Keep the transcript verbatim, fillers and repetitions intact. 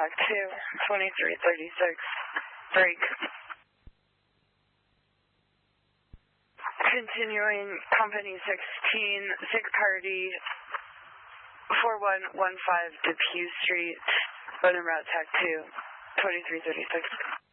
Tac two, twenty-three thirty-six, break. Continuing Company sixteen, Sick Party, four one one five Depew Street, running route Tac two, twenty-three thirty-six.